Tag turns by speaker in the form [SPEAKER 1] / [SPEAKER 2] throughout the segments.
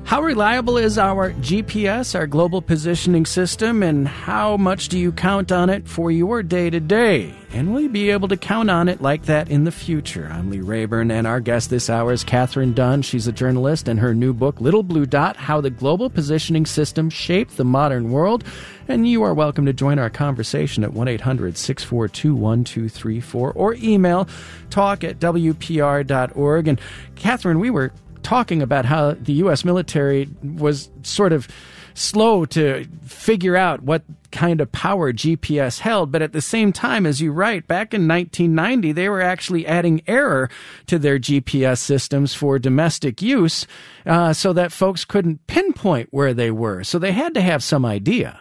[SPEAKER 1] How reliable is our GPS, our global positioning system, and how much do you count on it for your day-to-day? And will you be able to count on it like that in the future? I'm Lee Rayburn, and our guest this hour is Catherine Dunn. She's a journalist, and her new book, Little Blue Dot, How the Global Positioning System Shaped the Modern World. And you are welcome to join our conversation at 1-800-642-1234 or email talk@wpr.org. And Catherine, we were talking about how the U.S. military was sort of slow to figure out what kind of power GPS held. But at the same time, as you write, back in 1990, they were actually adding error to their GPS systems for domestic use so that folks couldn't pinpoint where they were. So they had to have some idea.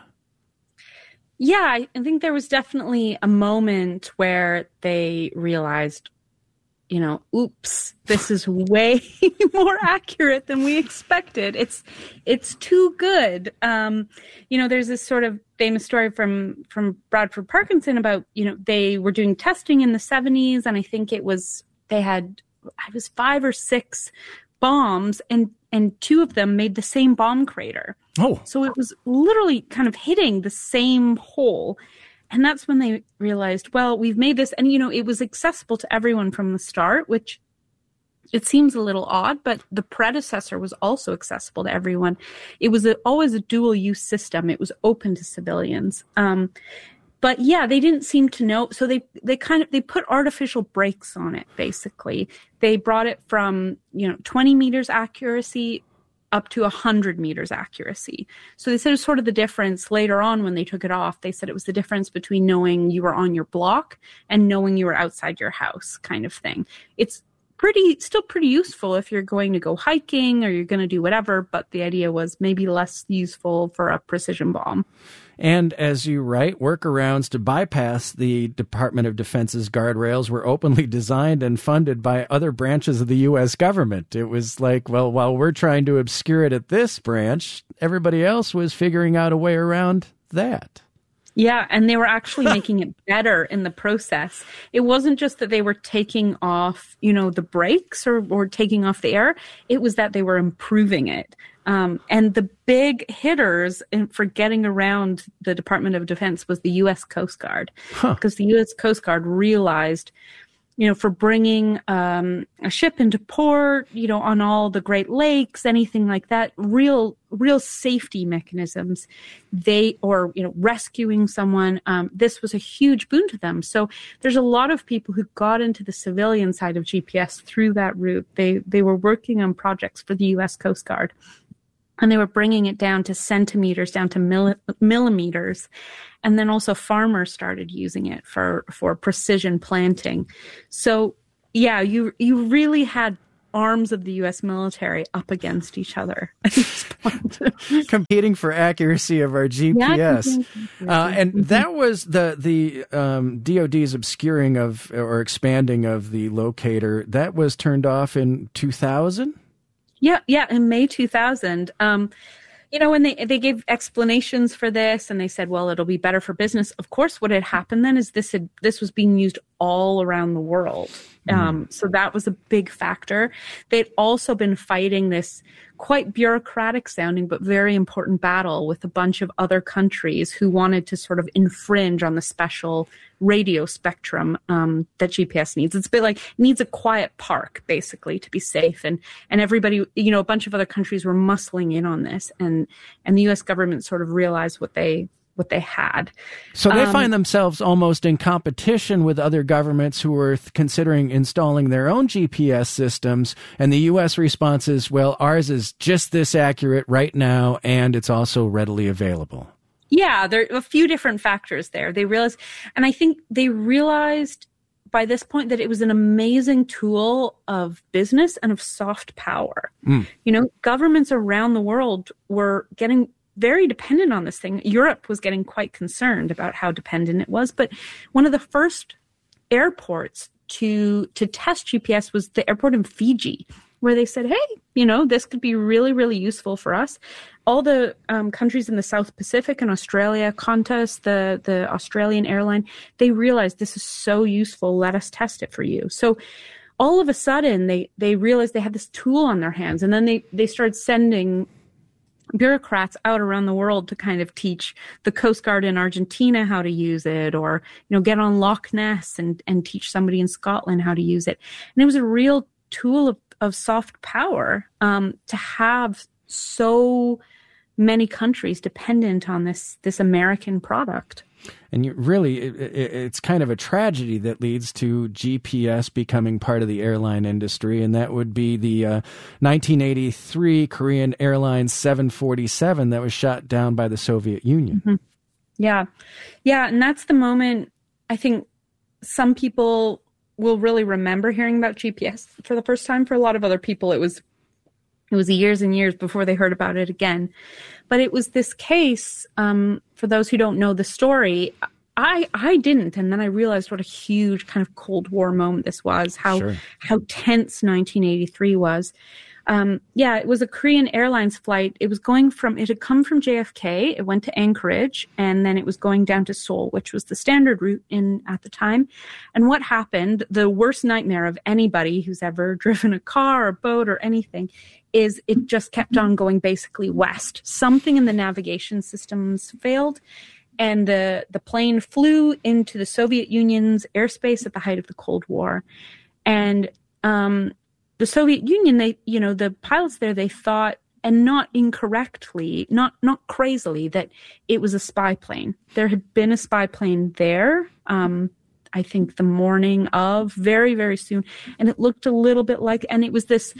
[SPEAKER 2] Yeah, I think there was definitely a moment where they realized, oops, this is way more accurate than we expected. It's too good. There's this sort of famous story from Bradford Parkinson about, they were doing testing in the 70s, and I think it was 5 or 6 bombs, and 2 of them made the same bomb crater.
[SPEAKER 1] Oh.
[SPEAKER 2] So it was literally kind of hitting the same hole. And that's when they realized, well, we've made this, and, it was accessible to everyone from the start, which it seems a little odd, but the predecessor was also accessible to everyone. It was always a dual use system. It was open to civilians. But yeah, they didn't seem to know. So they put artificial brakes on it, basically. They brought it from, 20 meters accuracy up to 100 meters accuracy. So they said it was sort of the difference later on when they took it off. They said it was the difference between knowing you were on your block and knowing you were outside your house, kind of thing. It's still pretty useful if you're going to go hiking or you're going to do whatever, but the idea was maybe less useful for a precision bomb.
[SPEAKER 1] And as you write, workarounds to bypass the Department of Defense's guardrails were openly designed and funded by other branches of the U.S. government. It was like, well, while we're trying to obscure it at this branch, everybody else was figuring out a way around that.
[SPEAKER 2] Yeah, and they were actually making it better in the process. It wasn't just that they were taking off, the brakes or taking off the air. It was that they were improving it. And the big hitters for getting around the Department of Defense was the U.S. Coast Guard. Because the U.S. Coast Guard realized, for bringing a ship into port, on all the Great Lakes, anything like that, real safety mechanisms, rescuing someone, this was a huge boon to them. So there's a lot of people who got into the civilian side of GPS through that route. They were working on projects for the U.S. Coast Guard, and they were bringing it down to centimeters, down to millimeters. And then also farmers started using it for precision planting. So, yeah, you really had arms of the U.S. military up against each other at this point.
[SPEAKER 1] Competing for accuracy of our GPS. And that was the DOD's obscuring of or expanding of the locator. That was turned off in 2000?
[SPEAKER 2] Yeah, in May 2000. When they gave explanations for this, and they said, well, it'll be better for business. Of course, what had happened then is this was being used all around the world. So that was a big factor. They'd also been fighting this quite bureaucratic sounding, but very important battle with a bunch of other countries who wanted to sort of infringe on the special radio spectrum that GPS needs. It's a bit like it needs a quiet park, basically, to be safe. And everybody, a bunch of other countries were muscling in on this. And the U.S. government sort of realized what they had.
[SPEAKER 1] So they find themselves almost in competition with other governments who were considering installing their own GPS systems. And the U.S. response is, well, ours is just this accurate right now, and it's also readily available.
[SPEAKER 2] Yeah, there are a few different factors there. I think they realized by this point that it was an amazing tool of business and of soft power. Governments around the world were getting very dependent on this thing. Europe was getting quite concerned about how dependent it was. But one of the first airports to test GPS was the airport in Fiji, where they said, hey, this could be really, really useful for us. All the countries in the South Pacific and Australia, Qantas, the Australian airline, they realized this is so useful. Let us test it for you. So all of a sudden they realized they had this tool on their hands, and then they started sending bureaucrats out around the world to kind of teach the Coast Guard in Argentina how to use it, or, get on Loch Ness and teach somebody in Scotland how to use it. And it was a real tool of soft power, to have so many countries dependent on this American product.
[SPEAKER 1] And it's kind of a tragedy that leads to GPS becoming part of the airline industry, and that would be the 1983 Korean Airlines 747 that was shot down by the Soviet Union.
[SPEAKER 2] Mm-hmm. Yeah. Yeah, and that's the moment I think some people will really remember hearing about GPS for the first time. For a lot of other people, it was years and years before they heard about it again. But it was this case, for those who don't know the story, I didn't. And then I realized what a huge kind of Cold War moment this was, how tense 1983 was. It was a Korean Airlines flight. It had come from JFK. It went to Anchorage, and then it was going down to Seoul, which was the standard route at the time. And what happened, the worst nightmare of anybody who's ever driven a car or boat or anything, is it just kept on going basically west. Something in the navigation systems failed, and the plane flew into the Soviet Union's airspace at the height of the Cold War. And the Soviet Union, the pilots there, they thought, and not incorrectly, not crazily, that it was a spy plane. There had been a spy plane there, I think the morning of, very, very soon. And it looked a little bit like, and it was this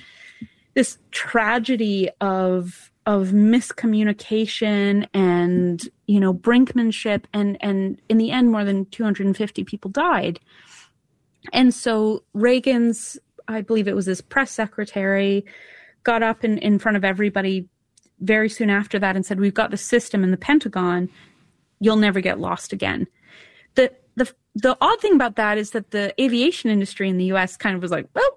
[SPEAKER 2] tragedy of miscommunication and, brinkmanship. And in the end, more than 250 people died. And so Reagan's, I believe it was his press secretary, got up in front of everybody very soon after that and said, "We've got the system in the Pentagon. You'll never get lost again." The odd thing about that is that the aviation industry in the U.S. kind of was like, "Well,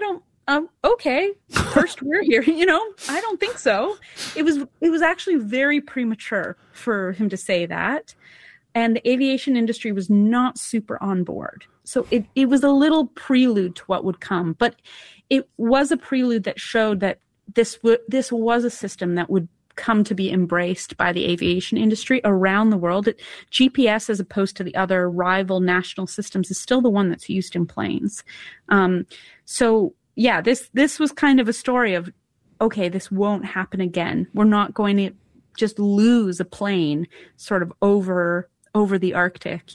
[SPEAKER 2] okay, first we're here, I don't think so." It was actually very premature for him to say that. And the aviation industry was not super on board. So it was a little prelude to what would come. But it was a prelude that showed that this was a system that would come to be embraced by the aviation industry around the world. GPS, as opposed to the other rival national systems, is still the one that's used in planes. This was kind of a story of, okay, this won't happen again. We're not going to just lose a plane sort of over the Arctic,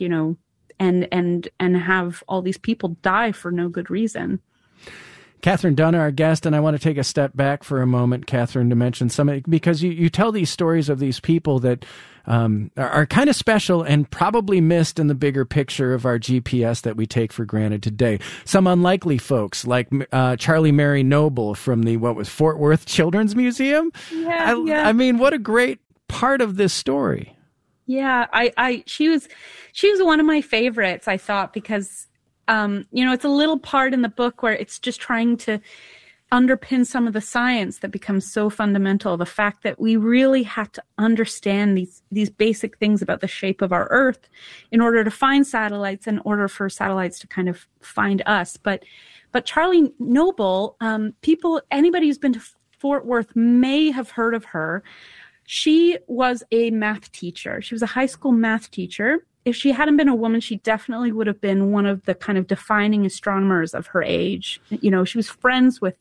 [SPEAKER 2] and have all these people die for no good reason.
[SPEAKER 1] Katherine Dunn, our guest, and I want to take a step back for a moment, Katherine, to mention something, because you tell these stories of these people that are kind of special and probably missed in the bigger picture of our GPS that we take for granted today. Some unlikely folks like Charlie Mary Noble from the Fort Worth Children's Museum.
[SPEAKER 2] Yeah,
[SPEAKER 1] I mean, what a great part of this story.
[SPEAKER 2] Yeah, she was one of my favorites, I thought, because it's a little part in the book where it's just trying to underpin some of the science that becomes so fundamental. The fact that we really had to understand these basic things about the shape of our Earth in order to find satellites, in order for satellites to kind of find us. But Charlie Noble, anybody who's been to Fort Worth may have heard of her. She was a math teacher. She was a high school math teacher. If she hadn't been a woman, she definitely would have been one of the kind of defining astronomers of her age. She was friends with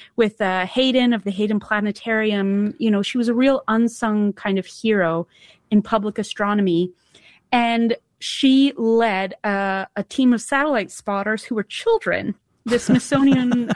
[SPEAKER 2] Hayden of the Hayden Planetarium. She was a real unsung kind of hero in public astronomy. And she led a team of satellite spotters who were children. The Smithsonian,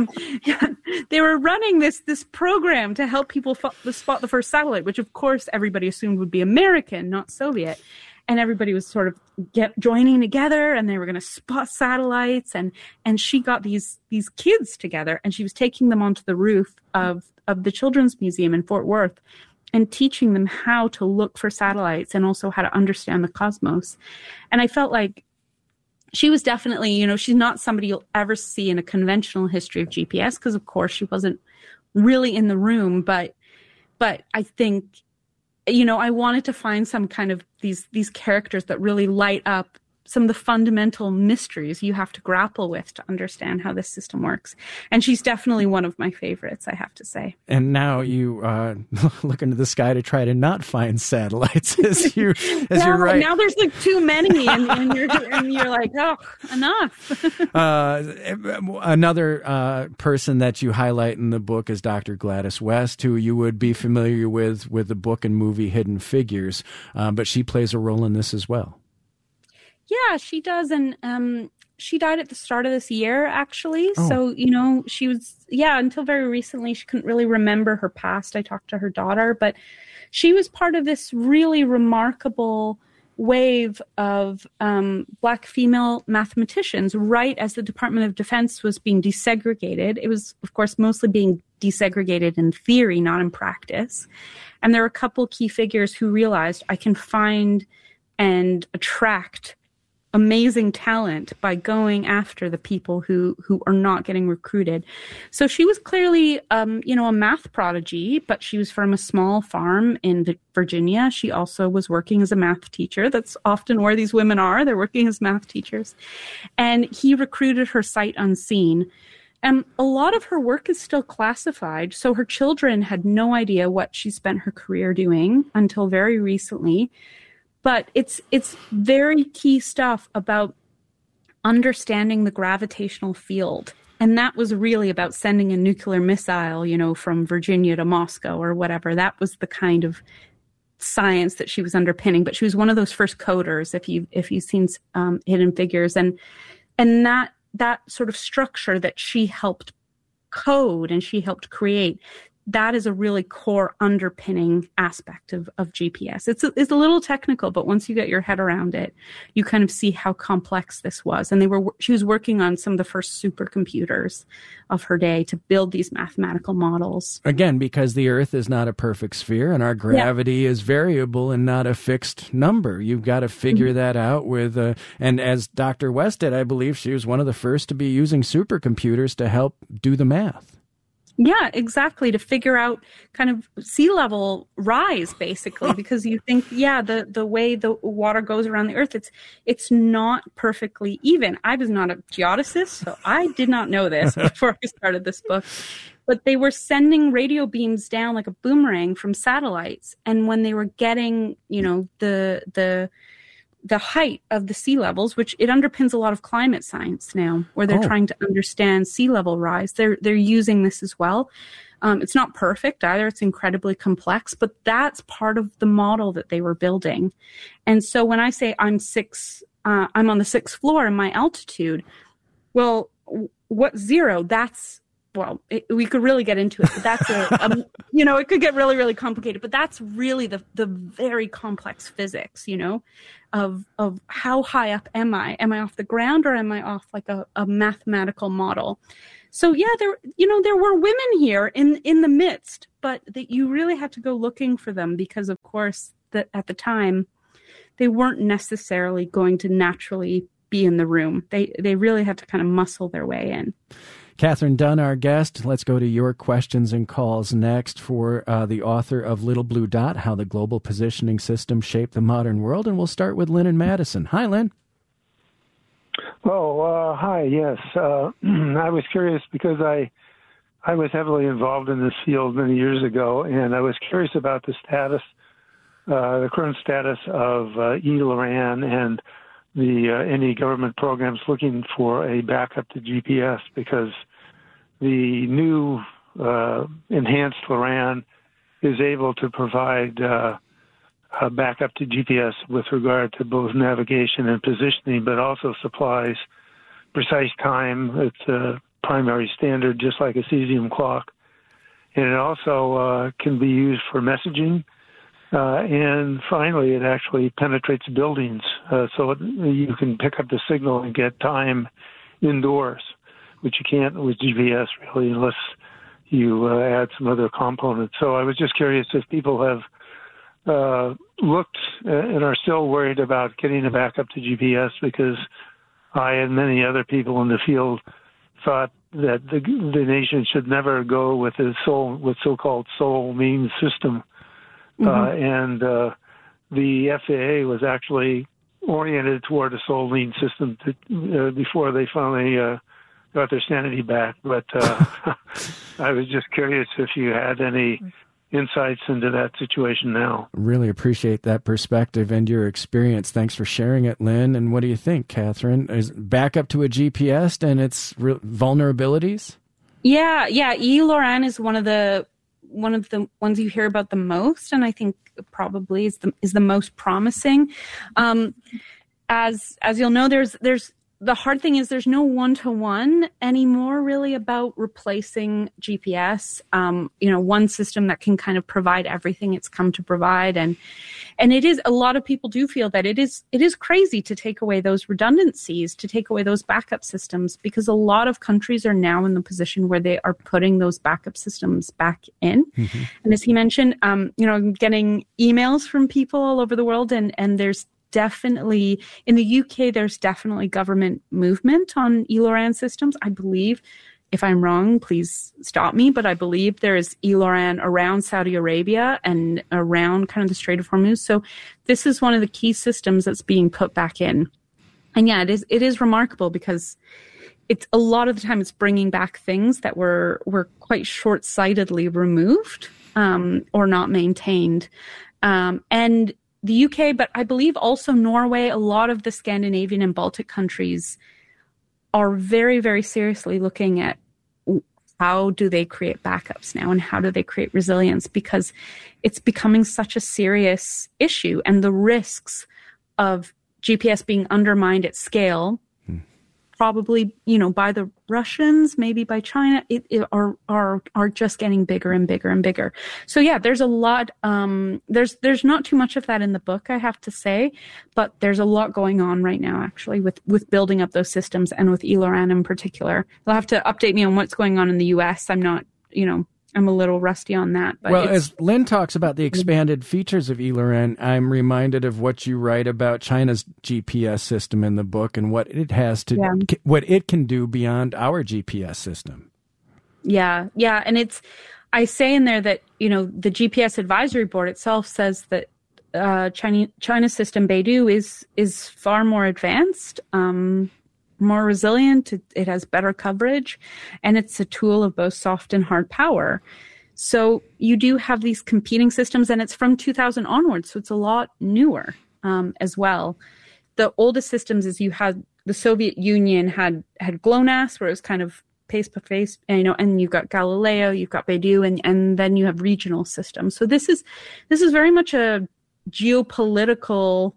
[SPEAKER 2] they were running this program to help people spot the first satellite, which of course everybody assumed would be American, not Soviet. And everybody was sort of joining together, and they were going to spot satellites. And she got these kids together, and she was taking them onto the roof of the Children's Museum in Fort Worth and teaching them how to look for satellites and also how to understand the cosmos. And I felt like she was definitely, she's not somebody you'll ever see in a conventional history of GPS, because of course she wasn't really in the room. But I think, I wanted to find some kind of these characters that really light up some of the fundamental mysteries you have to grapple with to understand how this system works. And she's definitely one of my favorites, I have to say.
[SPEAKER 1] And now you look into the sky to try to not find satellites as you're right.
[SPEAKER 2] Now there's like too many, and you're like, oh, enough.
[SPEAKER 1] Another person that you highlight in the book is Dr. Gladys West, who you would be familiar with the book and movie Hidden Figures, but she plays a role in this as well.
[SPEAKER 2] Yeah, she does. And she died at the start of this year, actually.
[SPEAKER 1] Oh.
[SPEAKER 2] So, she was, until very recently, she couldn't really remember her past. I talked to her daughter, but she was part of this really remarkable wave of Black female mathematicians right as the Department of Defense was being desegregated. It was, of course, mostly being desegregated in theory, not in practice. And there were a couple key figures who realized I can find and attract amazing talent by going after the people who are not getting recruited. So she was clearly, a math prodigy, but she was from a small farm in Virginia. She also was working as a math teacher. That's often where these women are. They're working as math teachers. And he recruited her sight unseen. And a lot of her work is still classified. So her children had no idea what she spent her career doing until very recently. But it's very key stuff about understanding the gravitational field. And that was really about sending a nuclear missile, from Virginia to Moscow or whatever. That was the kind of science that she was underpinning. But she was one of those first coders, if you've seen Hidden Figures. And that sort of structure that she helped code and she helped create, that is a really core underpinning aspect of GPS. It's a little technical, but once you get your head around it, you kind of see how complex this was. And she was working on some of the first supercomputers of her day to build these mathematical models. Again,
[SPEAKER 1] because the Earth is not a perfect sphere and our gravity is variable and not a fixed number. You've got to figure that out with, and as Dr. West did, I believe she was one of the first to be using supercomputers to help do the math.
[SPEAKER 2] Yeah, exactly. To figure out kind of sea level rise, basically, because you think, the way the water goes around the Earth, it's not perfectly even. I was not a geodesist, so I did not know this before I started this book. But they were sending radio beams down like a boomerang from satellites, and when they were getting, the height of the sea levels, which it underpins a lot of climate science now, where they're trying to understand sea level rise. They're using this as well. It's not perfect either. It's incredibly complex, but that's part of the model that they were building. And so when I say I'm on the sixth floor in my altitude, well, what's zero? We could really get into it. But that's it could get really, really complicated. But that's really the very complex physics, of how high up am I? Am I off the ground or am I off like a mathematical model? So there were women here in the midst, but that you really had to go looking for them because, of course, that at the time they weren't necessarily going to naturally be in the room. They really had to kind of muscle their way in.
[SPEAKER 1] Katherine Dunn, our guest. Let's go to your questions and calls next for the author of Little Blue Dot, How the Global Positioning System Shaped the Modern World. And we'll start with Lynn in Madison. Hi, Lynn.
[SPEAKER 3] Hi, yes. I was curious because I was heavily involved in this field many years ago, and I was curious about the current status of E-LORAN and any government programs looking for a backup to GPS, because the new enhanced LORAN is able to provide a backup to GPS with regard to both navigation and positioning, but also supplies precise time. It's a primary standard, just like a cesium clock. And it also can be used for messaging. And finally, it actually penetrates buildings, so you can pick up the signal and get time indoors, which you can't with GPS really unless you add some other components. So I was just curious if people have looked and are still worried about getting a backup to GPS, because I and many other people in the field thought that the nation should never go with what so-called sole means system. And the FAA was actually oriented toward a Sol-Lean system before they finally got their sanity back. But I was just curious if you had any insights into that situation now.
[SPEAKER 1] Really appreciate that perspective and your experience. Thanks for sharing it, Lynn. And what do you think, Catherine? Is back up to a GPS and its vulnerabilities?
[SPEAKER 2] Yeah. E-LORAN is one of the ones you hear about the most, and I think probably is the most promising. As you'll know, there's the hard thing is there's no one-to-one anymore really about replacing GPS. One system that can kind of provide everything it's come to provide. And it is, a lot of people do feel that it is crazy to take away those redundancies, to take away those backup systems, because a lot of countries are now in the position where they are putting those backup systems back in. Mm-hmm. And as he mentioned, getting emails from people all over the world, and there's definitely, in the UK, there's definitely government movement on E-LORAN systems. I believe, if I'm wrong, please stop me, but I believe there is E-LORAN around Saudi Arabia and around kind of the Strait of Hormuz. So this is one of the key systems that's being put back in. And yeah, it is remarkable because it's a lot of the time it's bringing back things that were quite short-sightedly removed or not maintained. And the UK, but I believe also Norway, a lot of the Scandinavian and Baltic countries are very, very seriously looking at how do they create backups now and how do they create resilience, because it's becoming such a serious issue, and the risks of GPS being undermined at scale, probably, by the Russians, maybe by China, are just getting bigger and bigger and bigger. So yeah, there's a lot. There's not too much of that in the book, I have to say, but there's a lot going on right now, actually, with building up those systems and with E-LORAN in particular. You'll have to update me on what's going on in the US. I'm not, I'm a little rusty on that. But
[SPEAKER 1] well, as Lynn talks about the expanded features of E-LORAN, I'm reminded of what you write about China's GPS system in the book and what it has to, what it can do beyond our GPS system.
[SPEAKER 2] Yeah. And I say in there that, the GPS advisory board itself says that China's system Beidou is far more advanced, more resilient, it has better coverage, and it's a tool of both soft and hard power. So you do have these competing systems, and it's from 2000 onwards, so it's a lot newer as well. The oldest systems is you had the Soviet Union had GLONASS, where it was kind of face-to-face, and you've got Galileo, you've got Beidou, and then you have regional systems. So this is very much a geopolitical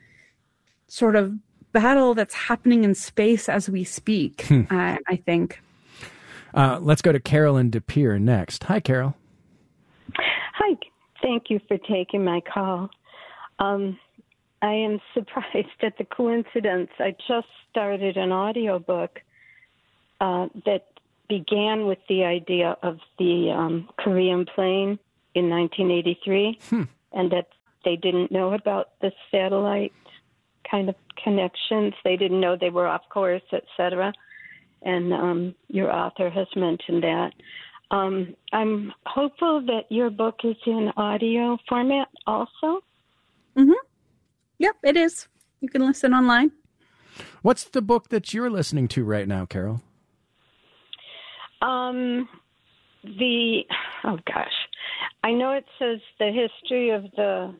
[SPEAKER 2] sort of battle that's happening in space as we speak, I think.
[SPEAKER 1] Let's go to Carolyn De Pere next. Hi, Carol.
[SPEAKER 4] Hi. Thank you for taking my call. I am surprised at the coincidence. I just started an audiobook that began with the idea of the Korean plane in 1983, and that they didn't know about the satellite kind of connections. They didn't know they were off course, etc. And your author has mentioned that. I'm hopeful that your book is in audio format also.
[SPEAKER 2] Mm-hmm. Yep, it is. You can listen online.
[SPEAKER 1] What's the book that you're listening to right now, Carol?
[SPEAKER 4] I know it says the history of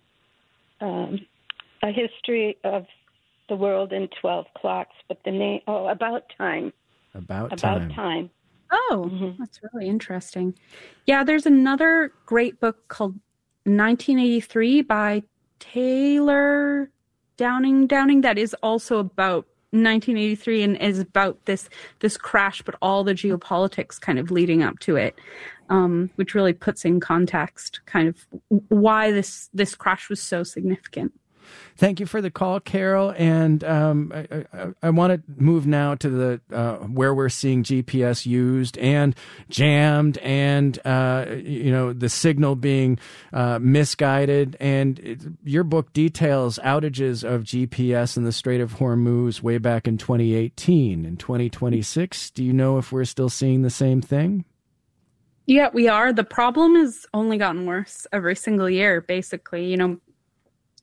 [SPEAKER 4] a history of the world in 12 clocks, but the name, About Time. About Time.
[SPEAKER 2] Oh, That's really interesting. Yeah, there's another great book called 1983 by Taylor Downing that is also about 1983 and is about this crash, but all the geopolitics kind of leading up to it, which really puts in context kind of why this crash was so significant.
[SPEAKER 1] Thank you for the call, Carol. And I want to move now to the where we're seeing GPS used and jammed, and the signal being misguided. And your book details outages of GPS in the Strait of Hormuz way back in 2018 and 2026. Do you know if we're still seeing the same thing?
[SPEAKER 2] Yeah, we are. The problem has only gotten worse every single year, basically.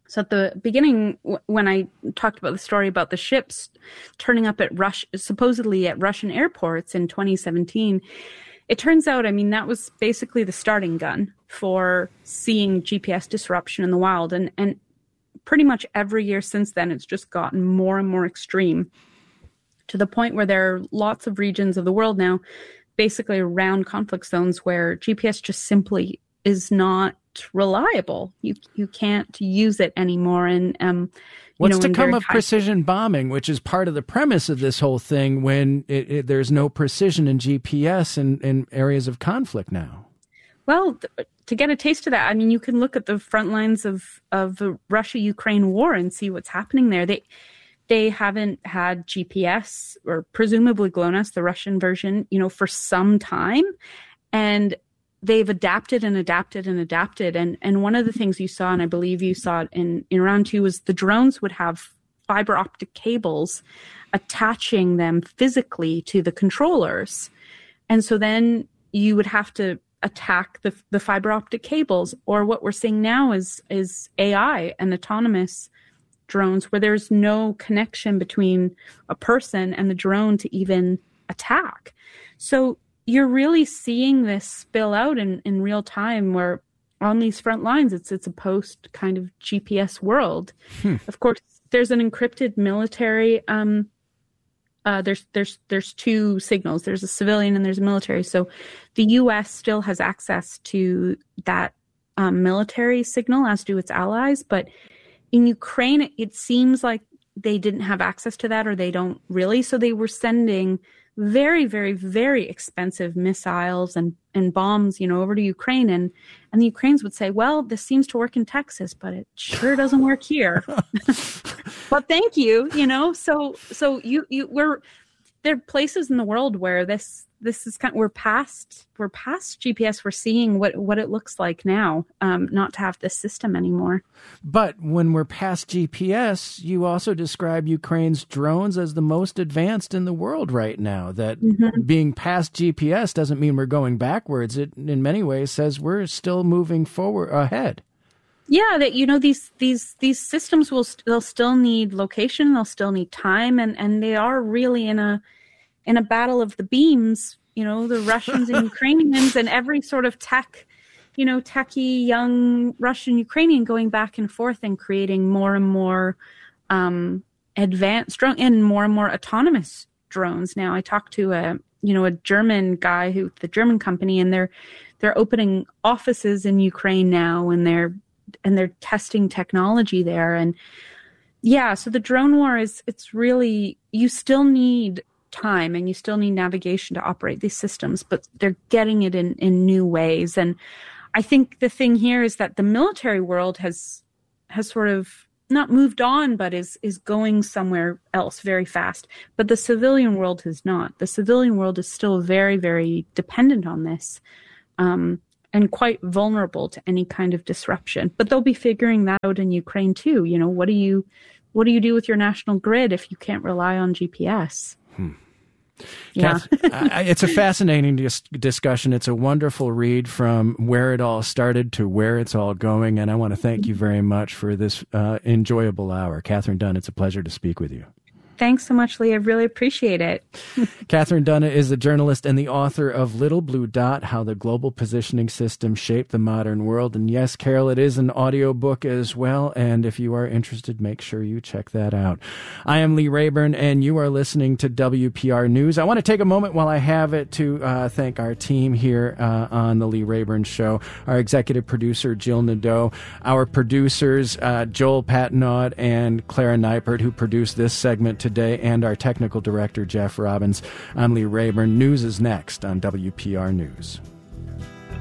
[SPEAKER 2] So at the beginning, when I talked about the story about the ships turning up at supposedly at Russian airports in 2017, it turns out, I mean, that was basically the starting gun for seeing GPS disruption in the wild. And pretty much every year since then, it's just gotten more and more extreme, to the point where there are lots of regions of the world now, basically around conflict zones, where GPS just simply is not reliable. You can't use it anymore. And
[SPEAKER 1] what's to come of precision bombing, which is part of the premise of this whole thing, when there's no precision in GPS in areas of conflict now?
[SPEAKER 2] Well, to get a taste of that, I mean, you can look at the front lines of the Russia-Ukraine war and see what's happening there. They haven't had GPS, or presumably GLONASS, the Russian version, for some time. And they've adapted and adapted and adapted. And one of the things you saw, and I believe you saw it in round 2, was the drones would have fiber optic cables attaching them physically to the controllers. And so then you would have to attack the fiber optic cables. Or what we're seeing now is AI and autonomous drones, where there's no connection between a person and the drone to even attack. So you're really seeing this spill out in real time, where on these front lines, it's a post kind of GPS world. Of course, there's an encrypted military. There's two signals. There's a civilian and there's a military. So the U.S. still has access to that military signal, as do its allies. But in Ukraine, it seems like they didn't have access to that, or they don't really. So they were sending very, very, very expensive missiles and bombs, over to Ukraine. And the Ukrainians would say, well, this seems to work in Texas, but it sure doesn't work here. But thank you, So there are places in the world where this is we're past GPS. We're seeing what it looks like now, not to have this system anymore.
[SPEAKER 1] But when we're past GPS, you also describe Ukraine's drones as the most advanced in the world right now. That being past GPS doesn't mean we're going backwards. It, in many ways, says we're still moving forward ahead.
[SPEAKER 2] Yeah, that these systems they'll still need location, they'll still need time, and they are really in a battle of the beams, the Russians and Ukrainians, and every sort of techie young Russian Ukrainian going back and forth and creating more and more advanced drone and more autonomous drones. Now, I talked to a German guy the German company, and they're opening offices in Ukraine now, and they're testing technology there. And yeah, so the drone war it's really, you still need time and you still need navigation to operate these systems, but they're getting it in new ways. And I think the thing here is that the military world has sort of not moved on, but is going somewhere else very fast. But the civilian world has not. The civilian world is still very, very dependent on this, and quite vulnerable to any kind of disruption. But they'll be figuring that out in Ukraine too. What do you do with your national grid if you can't rely on GPS? Yeah.
[SPEAKER 1] It's a fascinating discussion. It's a wonderful read from where it all started to where it's all going. And I want to thank you very much for this enjoyable hour. Catherine Dunn, it's a pleasure to speak with you.
[SPEAKER 2] Thanks so much, Lee. I really appreciate it.
[SPEAKER 1] Catherine Dunn is a journalist and the author of Little Blue Dot, How the Global Positioning System Shaped the Modern World. And yes, Carol, it is an audiobook as well. And if you are interested, make sure you check that out. I am Lee Rayburn, and you are listening to WPR News. I want to take a moment while I have it to thank our team here on the Lee Rayburn Show, our executive producer, Jill Nadeau, our producers, Joel Patnaud and Clara Neipert, who produced this segment today, and our technical director, Jeff Robbins. I'm Lee Rayburn. News is next on WPR News.